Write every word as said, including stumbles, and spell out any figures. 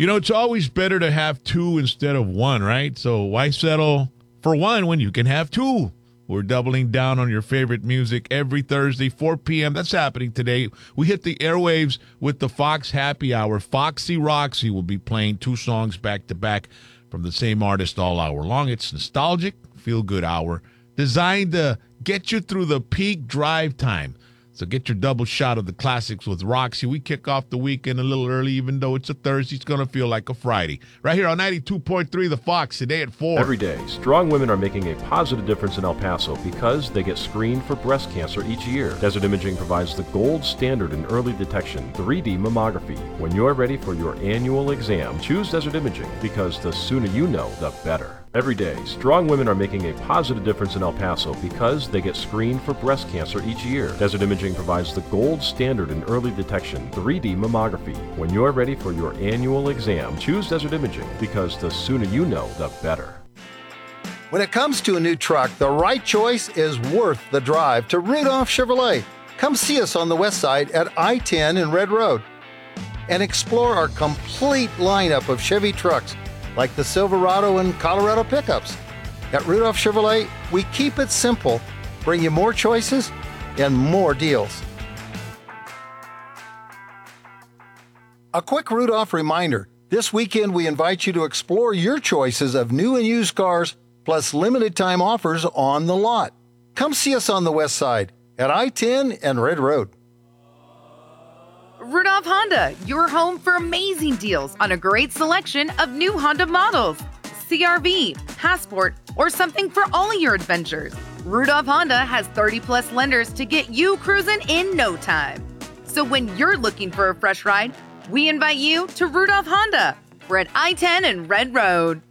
You know, it's always better to have two instead of one, right? So why settle for one when you can have two? We're doubling down on your favorite music every Thursday, four p.m. That's happening today. We hit the airwaves with the Fox Happy Hour. Foxy Roxy will be playing two songs back-to-back from the same artist all hour long. It's nostalgic, feel-good hour, designed to get you through the peak drive time. So get your double shot of the classics with Roxy. We kick off the weekend a little early, even though it's a Thursday. It's going to feel like a Friday. Right here on ninety-two point three The Fox, today at four. Every day, strong women are making a positive difference in El Paso because they get screened for breast cancer each year. Desert Imaging provides the gold standard in early detection, three D mammography. When you're ready for your annual exam, choose Desert Imaging because the sooner you know, the better. Every day, strong women are making a positive difference in El Paso because they get screened for breast cancer each year. Desert Imaging provides the gold standard in early detection, three D mammography. When you're ready for your annual exam, choose Desert Imaging because the sooner you know, the better. When it comes to a new truck, the right choice is worth the drive to Rudolph Chevrolet. Come see us on the west side at I ten and Red Road and explore our complete lineup of Chevy trucks like the Silverado and Colorado pickups. At Rudolph Chevrolet, we keep it simple, bring you more choices and more deals. A quick Rudolph reminder, this weekend we invite you to explore your choices of new and used cars, plus limited time offers on the lot. Come see us on the west side at I ten and Red Road. Rudolph Honda, your home for amazing deals on a great selection of new Honda models. C R V, Passport, or something for all of your adventures. Rudolph Honda has thirty plus lenders to get you cruising in no time. So when you're looking for a fresh ride, we invite you to Rudolph Honda. We're at I ten and Red Road.